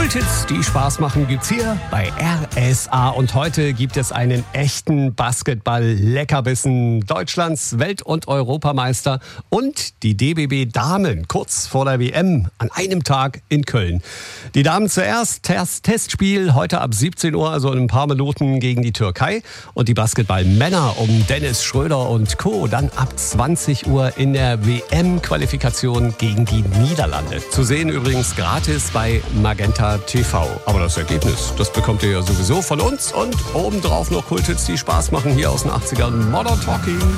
Kulthits, die Spaß machen, gibt's hier bei RSA. Und heute gibt es einen echten Basketball-Leckerbissen. Deutschlands Welt- und Europameister und die DBB Damen kurz vor der WM an einem Tag in Köln. Die Damen zuerst, Testspiel heute ab 17 Uhr, also in ein paar Minuten gegen die Türkei. Und die Basketball-Männer um Dennis Schröder und Co. dann ab 20 Uhr in der WM-Qualifikation gegen die Niederlande. Zu sehen übrigens gratis bei Magenta TV. Aber das Ergebnis, das bekommt ihr ja sowieso von uns. Und obendrauf noch Kulthits, die Spaß machen hier aus den 80ern. Modern Talking.